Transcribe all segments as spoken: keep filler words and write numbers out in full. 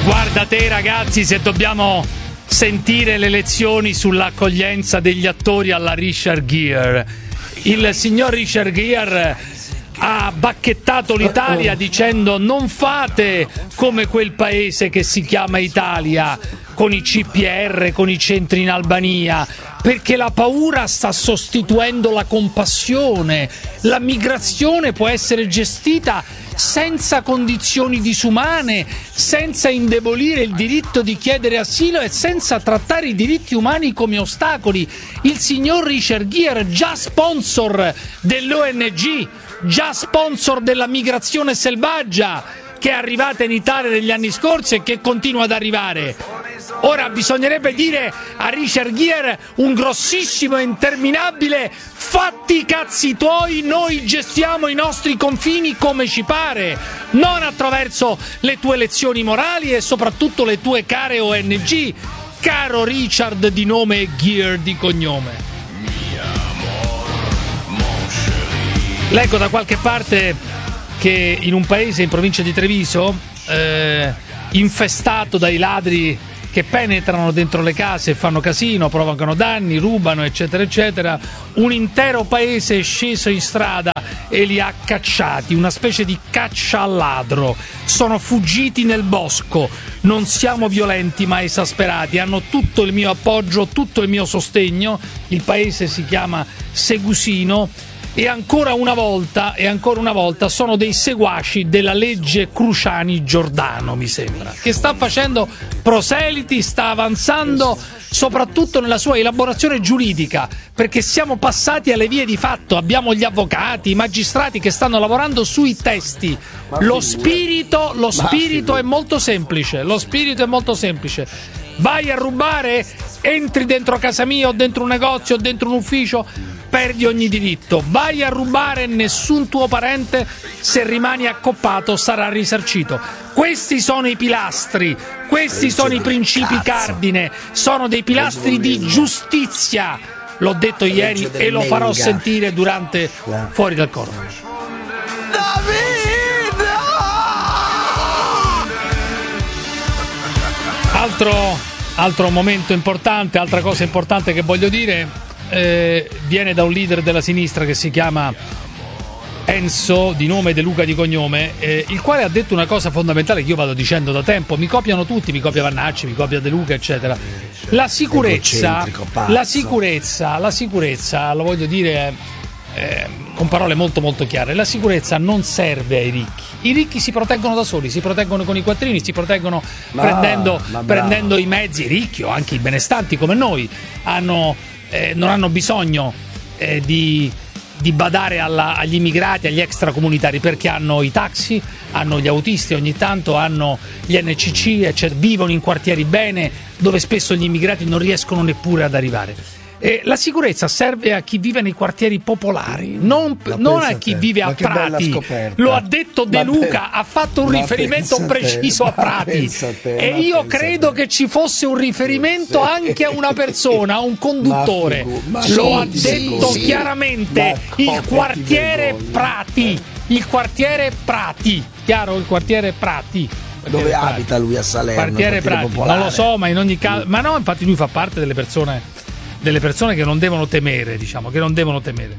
Guarda te ragazzi, se dobbiamo sentire le lezioni sull'accoglienza degli attori alla Richard Gere. Il signor Richard Gere ha bacchettato l'Italia dicendo: non fate come quel paese che si chiama Italia, con i C P R, con i centri in Albania, perché la paura sta sostituendo la compassione. La migrazione può essere gestita senza condizioni disumane, senza indebolire il diritto di chiedere asilo e senza trattare i diritti umani come ostacoli. Il signor Richard Gere, già sponsor dell'O N G, già sponsor della migrazione selvaggia che è arrivata in Italia negli anni scorsi e che continua ad arrivare. Ora bisognerebbe dire a Richard Gere un grossissimo e interminabile: fatti i cazzi tuoi, noi gestiamo i nostri confini come ci pare, non attraverso le tue lezioni morali e soprattutto le tue care O N G, caro Richard di nome e Gere di cognome. Leggo da qualche parte che in un paese in provincia di Treviso, eh, infestato dai ladri che penetrano dentro le case e fanno casino, provocano danni, rubano, eccetera eccetera, un intero paese è sceso in strada e li ha cacciati, una specie di caccia al ladro. Sono fuggiti nel bosco, non siamo violenti ma esasperati, hanno tutto il mio appoggio, tutto il mio sostegno. Il paese si chiama Segusino. E ancora una volta, e ancora una volta sono dei seguaci della legge Cruciani-Giordano, mi sembra, che sta facendo proseliti, sta avanzando soprattutto nella sua elaborazione giuridica, perché siamo passati alle vie di fatto, abbiamo gli avvocati, i magistrati che stanno lavorando sui testi. Lo spirito, lo spirito è molto semplice, lo spirito è molto semplice. Vai a rubare, entri dentro casa mia o dentro un negozio o dentro un ufficio, perdi ogni diritto. Vai a rubare, nessun tuo parente, se rimani accoppato, sarà risarcito. Questi sono i pilastri, questi sono i principi cardine, sono dei pilastri di giustizia. L'ho detto ieri e lo farò sentire durante Fuori dal Coro. Altro, altro momento importante, altra cosa importante che voglio dire, eh, viene da un leader della sinistra che si chiama Enzo, di nome De Luca di cognome, eh, il quale ha detto una cosa fondamentale che io vado dicendo da tempo. Mi copiano tutti, mi copia Vannacci, mi copia De Luca, eccetera. La sicurezza, la sicurezza, la sicurezza, lo voglio dire eh, con parole molto molto chiare, la sicurezza non serve ai ricchi. I ricchi si proteggono da soli, si proteggono con i quattrini, si proteggono ma, prendendo, ma prendendo i mezzi. I ricchi o anche i benestanti come noi hanno, eh, non hanno bisogno eh, di, di badare alla, agli immigrati, agli extracomunitari, perché hanno i taxi, hanno gli autisti, ogni tanto hanno gli N C C, eccetera. Vivono in quartieri bene dove spesso gli immigrati non riescono neppure ad arrivare. Eh, la sicurezza serve a chi vive nei quartieri popolari, non, non a chi vive a Prati. Lo ha detto De Luca, ha fatto un riferimento preciso a Prati. E io credo che ci fosse un riferimento anche a una persona, a un conduttore. Lo ha detto chiaramente, il quartiere Prati. Il quartiere Prati. Chiaro? Il quartiere Prati. Dove abita lui a Salerno? Quartiere Prati. Non lo so, ma in ogni caso. Ma no, infatti lui fa parte delle persone. delle persone che non devono temere, diciamo, che non devono temere.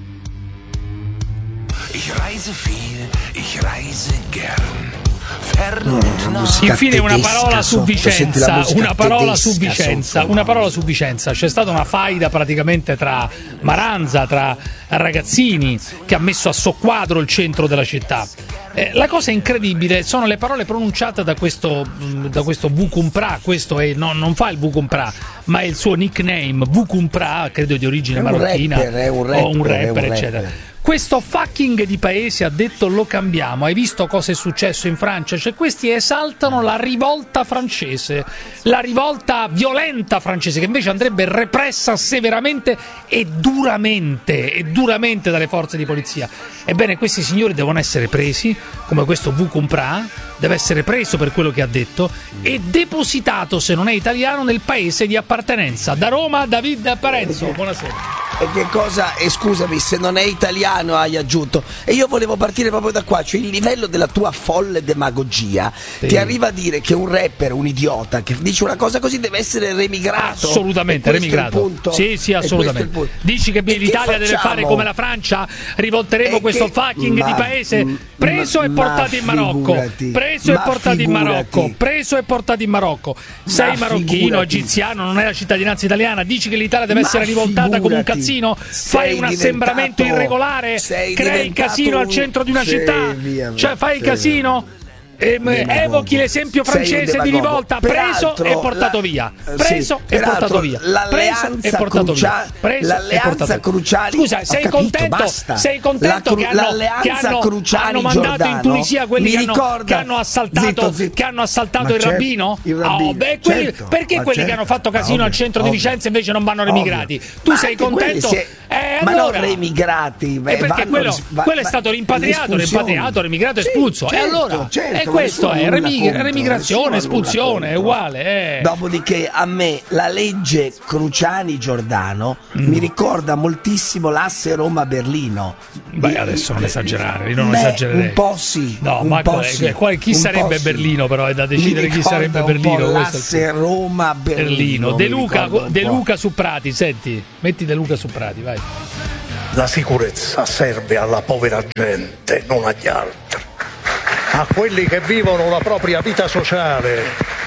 Ich reise viel, ich reise gern. Infine una parola su Vicenza, una parola su Vicenza, una parola su Vicenza. C'è stata una faida praticamente tra Maranza, tra ragazzini, che ha messo a soqquadro il centro della città. Eh, la cosa incredibile sono le parole pronunciate da questo da questo Vukumpra. Questo è, no, non fa il Vukumpra, ma è il suo nickname, Vukumpra, credo di origine marocchina, rapper, è un rapper, o un rapper, un eccetera. rapper. Questo fucking di paese ha detto: lo cambiamo. Hai visto cosa è successo in Francia? Cioè, questi esaltano la rivolta francese, la rivolta violenta francese, che invece andrebbe repressa severamente e duramente e duramente dalle forze di polizia. Ebbene, questi signori devono essere presi, come questo Vukumpra deve essere preso per quello che ha detto e depositato, se non è italiano, nel paese di appartenenza. Da Roma, David Parenzo, buonasera. e che cosa, e scusami se non è italiano hai aggiunto, e io volevo partire proprio da qua, cioè il livello della tua folle demagogia, sì. Ti arriva a dire che un rapper, un idiota che dice una cosa così deve essere remigrato? Assolutamente remigrato. Sì, sì, assolutamente. Dici che l'Italia deve fare come la Francia? Rivolteremo e questo che, fucking ma, di paese preso ma, e portato in Marocco. Figurati, preso e portato figurati. in Marocco. Preso e portato in Marocco. Sei ma marocchino, figurati. egiziano, non hai la cittadinanza italiana, dici che l'Italia deve ma essere rivoltata figurati. come un cazzino? Fai un assembramento irregolare, crei casino un... al centro di una città, via, cioè fai il casino. Ehm, evochi l'esempio francese di rivolta, preso e portato via, preso sì, e portato via, preso e portato via, preso l'alleanza e Cruciani. Scusa, sei capito, contento? Basta. Sei contento cru- che hanno, che hanno, hanno mandato Giordano, in Tunisia quelli che hanno, ricorda, che hanno assaltato, zitto, zitto. Che hanno assaltato il, certo, rabbino? il rabbino? Oh, beh, quelli, certo, perché quelli certo, che hanno fatto casino ovvio, al centro ovvio, di Vicenza invece non vanno remigrati? Tu sei contento? Eh, ma allora, non remigrati, beh, perché quello, va, quello è stato rimpatriato, rimpatriato, remigrato, espulso. E allora, e questo è remigrazione, espulsione, è uguale. Dopodiché a me la legge Cruciani-Giordano mi ricorda moltissimo l'asse Roma-Berlino. Beh, adesso non esagerare, io non esagererei. Un po' sì. No, ma chi sarebbe Berlino però? È da decidere chi sarebbe Berlino. L'asse Roma-Berlino. De Luca, De Luca su Prati, senti, metti De Luca su Prati, vai. La sicurezza serve alla povera gente, non agli altri, a quelli che vivono la propria vita sociale,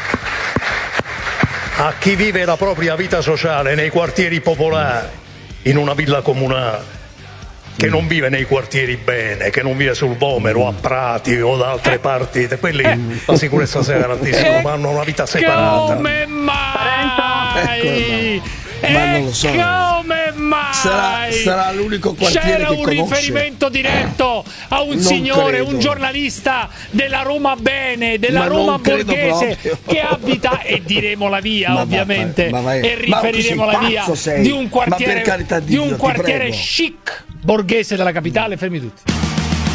a chi vive la propria vita sociale nei quartieri popolari, in una villa comunale, che non vive nei quartieri bene, che non vive sul Vomero, a Prati o da altre parti, quelli la sicurezza sia garantissima, ma hanno una vita separata. Come mai? Ma non lo so. Come mai? Sarà, sarà l'unico quartiere C'era che un conosce. riferimento diretto a un non signore, credo. un giornalista della Roma bene, della ma Roma borghese che abita, e diremo la via ma ovviamente, va, va, e riferiremo la via sei. di un quartiere, di, di un quartiere chic borghese della capitale. Fermi tutti.